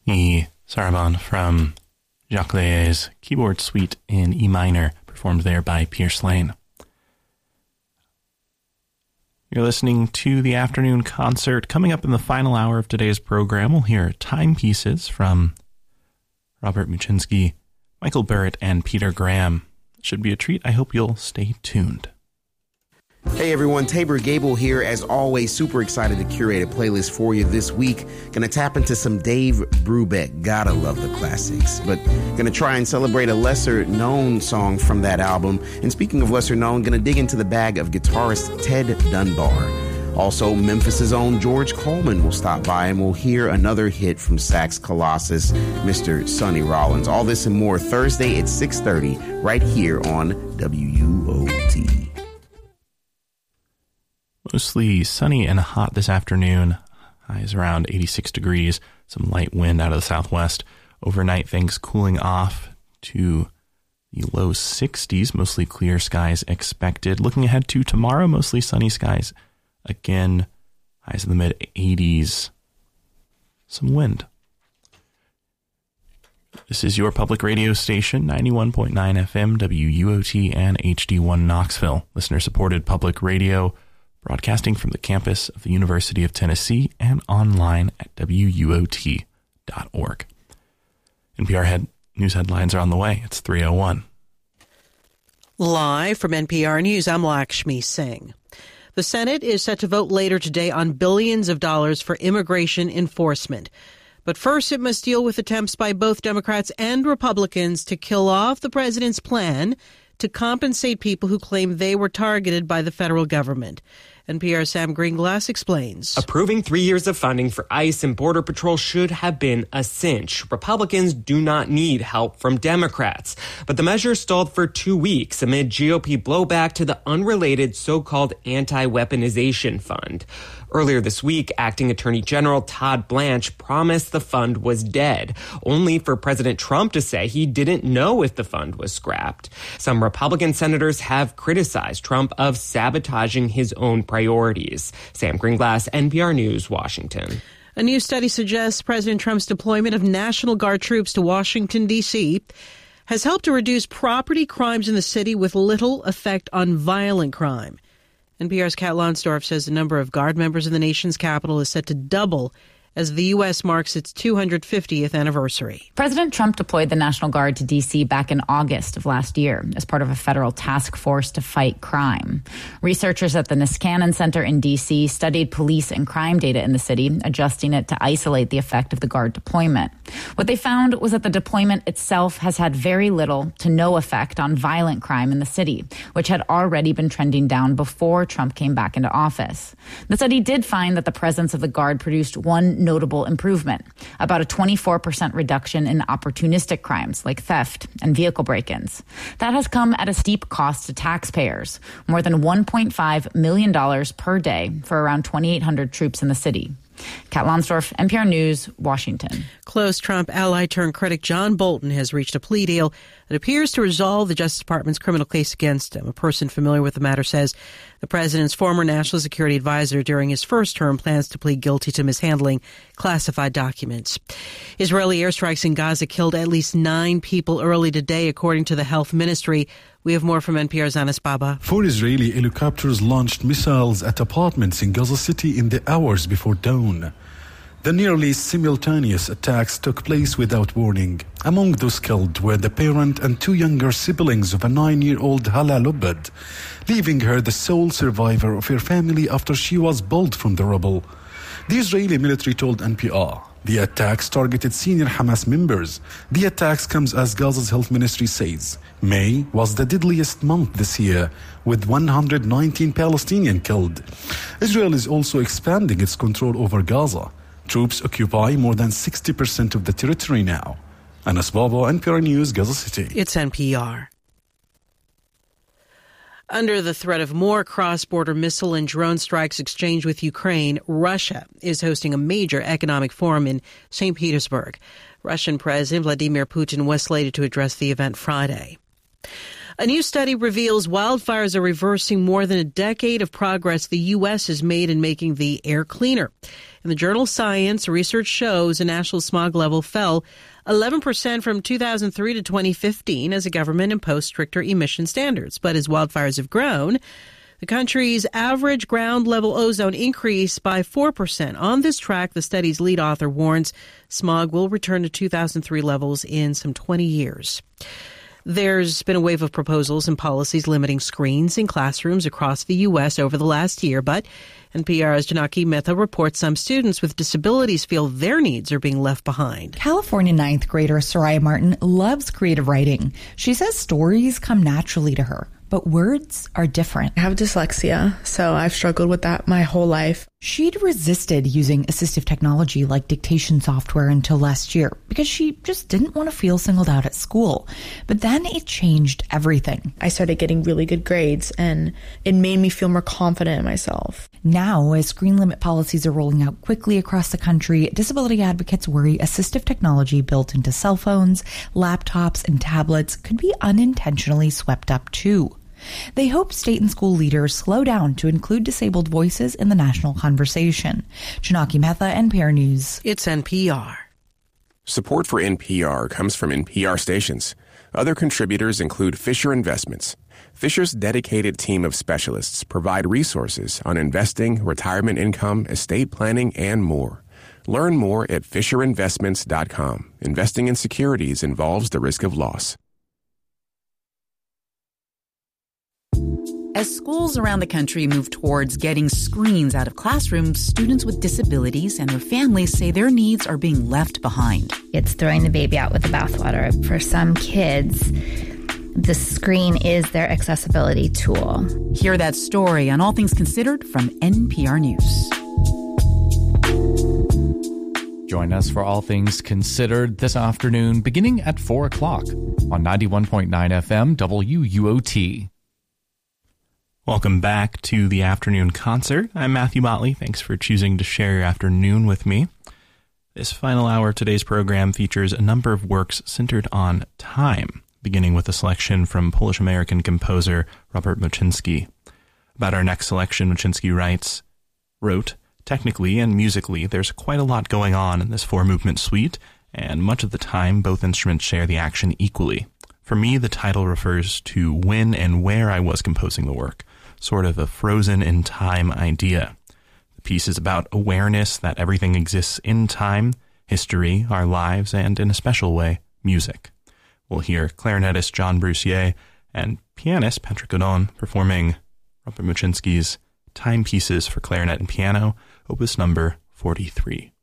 the Sarabande from Jacques Leay's keyboard suite in E minor, performed there by Pierce Lane. You're listening to the afternoon concert. Coming up in the final hour of today's program, we'll hear timepieces from Robert Muczynski, Michael Barrett, and Peter Graham. It should be a treat. I hope you'll stay tuned. Hey everyone, Tabor Gable here. As always, super excited to curate a playlist for you this week. Gonna tap into some Dave Brubeck. Gotta love the classics. But gonna try and celebrate a lesser known song from that album. And speaking of lesser known, gonna dig into the bag of guitarist Ted Dunbar. Also, Memphis' own George Coleman will stop by and we'll hear another hit from sax colossus, Mr. Sonny Rollins. All this and more Thursday at 6:30 right here on WUOT. Mostly sunny and hot this afternoon. Highs around 86 degrees. Some light wind out of the southwest. Overnight, things cooling off to the low 60s. Mostly clear skies expected. Looking ahead to tomorrow, mostly sunny skies. Again, highs in the mid-80s. Some wind. This is your public radio station, 91.9 FM, WUOT, and HD1 Knoxville. Listener-supported public radio, broadcasting from the campus of the University of Tennessee and online at WUOT.org. NPR news headlines are on the way. It's 3:01. Live from NPR News, I'm Lakshmi Singh. The Senate is set to vote later today on billions of dollars for immigration enforcement. But first, it must deal with attempts by both Democrats and Republicans to kill off the president's plan to compensate people who claim they were targeted by the federal government. NPR's Sam Greenglass explains. Approving 3 years of funding for ICE and Border Patrol should have been a cinch. Republicans do not need help from Democrats. But the measure stalled for 2 weeks amid GOP blowback to the unrelated so-called anti-weaponization fund. Earlier this week, Acting Attorney General Todd Blanche promised the fund was dead, only for President Trump to say he didn't know if the fund was scrapped. Some Republican senators have criticized Trump of sabotaging his own priorities. Sam Greenglass, NPR News, Washington. A new study suggests President Trump's deployment of National Guard troops to Washington, D.C. has helped to reduce property crimes in the city with little effect on violent crime. NPR's Kat Lonsdorf says the number of Guard members in the nation's capital is set to double as the U.S. marks its 250th anniversary. President Trump deployed the National Guard to D.C. back in August of last year as part of a federal task force to fight crime. Researchers at the Niskanen Center in D.C. studied police and crime data in the city, adjusting it to isolate the effect of the Guard deployment. What they found was that the deployment itself has had very little to no effect on violent crime in the city, which had already been trending down before Trump came back into office. The study did find that the presence of the Guard produced one notable improvement, about a 24% reduction in opportunistic crimes like theft and vehicle break-ins. That has come at a steep cost to taxpayers, more than $1.5 million per day for around 2,800 troops in the city. Kat Lonsdorf, NPR News, Washington. Close Trump ally turned critic John Bolton has reached a plea deal that appears to resolve the Justice Department's criminal case against him. A person familiar with the matter says the president's former national security advisor during his first term plans to plead guilty to mishandling classified documents. Israeli airstrikes in Gaza killed at least 9 people early today, according to the health ministry. We have more from NPR's Anas Baba. 4 Israeli helicopters launched missiles at apartments in Gaza City in the hours before dawn. The nearly simultaneous attacks took place without warning. Among those killed were the parent and 2 younger siblings of a 9-year-old Hala Lubad, leaving her the sole survivor of her family after she was pulled from the rubble. The Israeli military told NPR the attacks targeted senior Hamas members. The attacks comes as Gaza's health ministry says May was the deadliest month this year, with 119 Palestinians killed. Israel is also expanding its control over Gaza. Troops occupy more than 60% of the territory now. Anas Baba, NPR News, Gaza City. It's NPR. Under the threat of more cross-border missile and drone strikes exchanged with Ukraine, Russia is hosting a major economic forum in St. Petersburg. Russian President Vladimir Putin was slated to address the event Friday. A new study reveals wildfires are reversing more than a decade of progress the U.S. has made in making the air cleaner. In the journal Science, research shows a national smog level fell 11% from 2003 to 2015 as the government imposed stricter emission standards. But as wildfires have grown, the country's average ground level ozone increased by 4%. On this track, the study's lead author warns smog will return to 2003 levels in some 20 years. There's been a wave of proposals and policies limiting screens in classrooms across the U.S. over the last year, but NPR's Janaki Mehta reports some students with disabilities feel their needs are being left behind. California 9th grader Soraya Martin loves creative writing. She says stories come naturally to her, but words are different. I have dyslexia, so I've struggled with that my whole life. She'd resisted using assistive technology like dictation software until last year because she just didn't want to feel singled out at school. But then it changed everything. I started getting really good grades, and it made me feel more confident in myself. Now, as screen limit policies are rolling out quickly across the country, disability advocates worry assistive technology built into cell phones, laptops, and tablets could be unintentionally swept up too. They hope state and school leaders slow down to include disabled voices in the national conversation. Janaki Mehta, NPR News. It's NPR. Support for NPR comes from NPR stations. Other contributors include Fisher Investments. Fisher's dedicated team of specialists provide resources on investing, retirement income, estate planning, and more. Learn more at FisherInvestments.com. Investing in securities involves the risk of loss. As schools around the country move towards getting screens out of classrooms, students with disabilities and their families say their needs are being left behind. It's throwing the baby out with the bathwater. For some kids, the screen is their accessibility tool. Hear that story on All Things Considered from NPR News. Join us for All Things Considered this afternoon, beginning at 4 o'clock on 91.9 FM WUOT. Welcome back to the afternoon concert. I'm Matthew Motley. Thanks for choosing to share your afternoon with me. This final hour of today's program features a number of works centered on time, beginning with a selection from Polish-American composer Robert Muczynski. About our next selection, Muczynski wrote, technically and musically, there's quite a lot going on in this four-movement suite, and much of the time, both instruments share the action equally. For me, the title refers to when and where I was composing the work, sort of a frozen-in-time idea. The piece is about awareness that everything exists in time, history, our lives, and in a special way, music. We'll hear clarinetist John Brussier and pianist Patrick Godon performing Robert Muczynski's Timepieces for Clarinet and Piano, opus number 43.